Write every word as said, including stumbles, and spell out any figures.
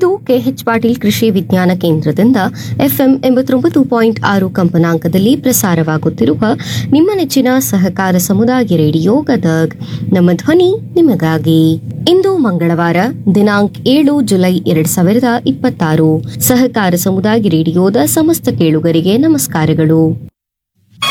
ಇದು ಕೆಎಚ್ ಪಾಟೀಲ್ ಕೃಷಿ ವಿಜ್ಞಾನ ಕೇಂದ್ರದಿಂದ ಎಫ್ಎಂ ಎಂಬತ್ತೊಂಬತ್ತು ಪಾಯಿಂಟ್ ಆರು ಕಂಪನಾಂಕದಲ್ಲಿ ಪ್ರಸಾರವಾಗುತ್ತಿರುವ ನಿಮ್ಮ ನೆಚ್ಚಿನ ಸಹಕಾರ ಸಮುದಾಯ ರೇಡಿಯೋ ಗದಗ್. ನಮ್ಮ ಧ್ವನಿ ನಿಮಗಾಗಿ. ಇಂದು ಮಂಗಳವಾರ ದಿನಾಂಕ ಏಳು ಜುಲೈ ಎರಡ್ ಸಾವಿರದ ಇಪ್ಪತ್ತಾರು. ಸಹಕಾರ ಸಮುದಾಯ ರೇಡಿಯೋದ ಸಮಸ್ತ ಕೇಳುಗರಿಗೆ ನಮಸ್ಕಾರಗಳು.